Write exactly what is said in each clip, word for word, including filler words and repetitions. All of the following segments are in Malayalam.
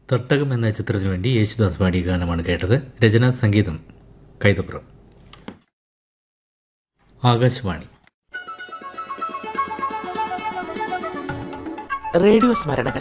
തട്ടകം എന്ന ചിത്രത്തിനു വേണ്ടി യേശുദാസ് പാടിയ ഗാനമാണ് കേട്ടത്. രചന സംഗീതം കൈതപ്പുറം. ആകാശവാണി. റേഡിയോ സ്മരണകൾ.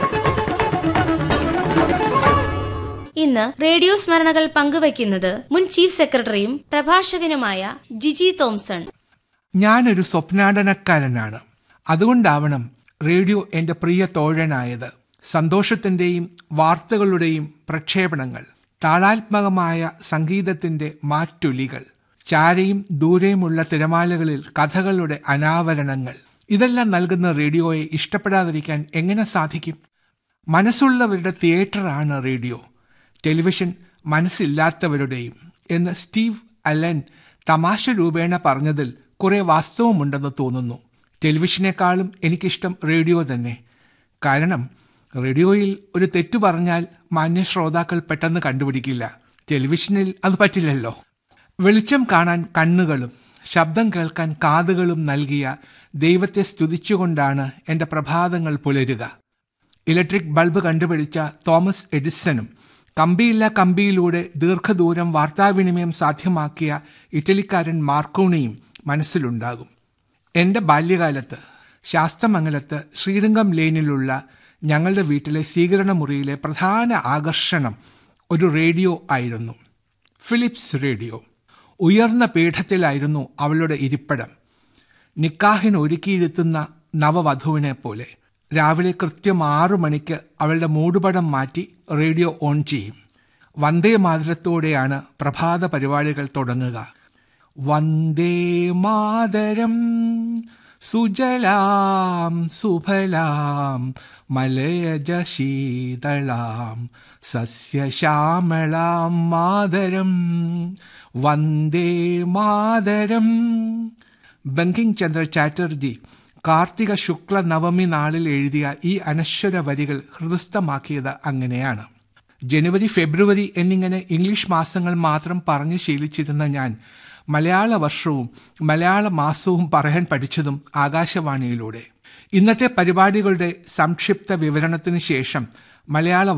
ഇന്ന് റേഡിയോ സ്മരണകൾ പങ്കുവയ്ക്കുന്നത് മുൻ ചീഫ് സെക്രട്ടറിയും പ്രഭാഷകനുമായ ജിജി തോംസൺ. ഞാനൊരു സ്വപ്നാടനക്കാരനാണ്. അതുകൊണ്ടാവണം റേഡിയോ എൻ്റെ പ്രിയ തോഴനായത്. സന്തോഷത്തിൻ്റെയും വാർത്തകളുടെയും പ്രക്ഷേപണങ്ങൾ, താളാത്മകമായ സംഗീതത്തിൻ്റെ മാറ്റൊലികൾ, ചാരയും ദൂരെയുമുള്ള തിരമാലകളിൽ കഥകളുടെ അനാവരണങ്ങൾ, ഇതെല്ലാം നൽകുന്ന റേഡിയോയെ ഇഷ്ടപ്പെടാതിരിക്കാൻ എങ്ങനെ സാധിക്കും? മനസ്സുള്ളവരുടെ തിയേറ്ററാണ് റേഡിയോ, ടെലിവിഷൻ മനസ്സില്ലാത്തവരുടെയും എന്ന് സ്റ്റീവ് അലൻ തമാശ രൂപേണ പറഞ്ഞതിൽ കുറെ വാസ്തവമുണ്ടെന്ന് തോന്നുന്നു. ടെലിവിഷനേക്കാളും എനിക്കിഷ്ടം റേഡിയോ തന്നെ. കാരണം റേഡിയോയിൽ ഒരു തെറ്റു പറഞ്ഞാൽ മാന്യ ശ്രോതാക്കൾ പെട്ടെന്ന് കണ്ടുപിടിക്കില്ല. ടെലിവിഷനിൽ അത് പറ്റില്ലല്ലോ. വെളിച്ചം കാണാൻ കണ്ണുകളും ശബ്ദം കേൾക്കാൻ കാതുകളും നൽകിയ ദൈവത്തെ സ്തുതിച്ചുകൊണ്ടാണ് എൻ്റെ പ്രഭാതങ്ങൾ പുലരുക. ഇലക്ട്രിക് ബൾബ് കണ്ടുപിടിച്ച തോമസ് എഡിസണും കമ്പിയില്ല കമ്പിയിലൂടെ ദീർഘദൂരം വാർത്താവിനിമയം സാധ്യമാക്കിയ ഇറ്റലിക്കാരൻ മാർക്കോണിയും മനസ്സിലുണ്ടാകും. എൻ്റെ ബാല്യകാലത്ത് ശാസ്തമംഗലത്ത് ശ്രീരംഗം ലെയിനിലുള്ള ഞങ്ങളുടെ വീട്ടിലെ സ്വീകരണ മുറിയിലെ പ്രധാന ആകർഷണം ഒരു റേഡിയോ ആയിരുന്നു. Philips radio. ഉയർന്ന പീഠത്തിലായിരുന്നു അവളുടെ ഇരിപ്പിടം. നിക്കാഹിന് ഒരുക്കിയിരുത്തുന്ന നവവധുവിനെ പോലെ. രാവിലെ കൃത്യം ആറു മണിക്ക് അവളുടെ മൂടുപടം മാറ്റി റേഡിയോ ഓൺ ചെയ്യും. വന്ദേ മാതരത്തോടെയാണ് പ്രഭാത പരിപാടികൾ തുടങ്ങുക. വന്ദേ മാതരം സുജലാം സുഫലാം മലയജ ശീതളാം സസ്യശ്യാമളാം മാതരം വന്ദേ മാതരം. ബങ്കിം ചന്ദ്ര ചാറ്റർജി കാർത്തിക ശുക്ല നവമി നാളിൽ എഴുതിയ ഈ അനശ്വര വരികൾ ഹൃദയസ്ഥമാക്കിയത് അങ്ങനെയാണ്. ജനുവരി, ഫെബ്രുവരി എന്നിങ്ങനെ ഇംഗ്ലീഷ് മാസങ്ങൾ മാത്രം പറഞ്ഞു ശീലിച്ചിരുന്ന ഞാൻ മലയാള വർഷവും മലയാള മാസവും പറയാൻ പഠിച്ചതും ആകാശവാണിയിലൂടെ. ഇന്നത്തെ പരിപാടികളുടെ സംക്ഷിപ്ത വിവരണത്തിന് ശേഷം മലയാള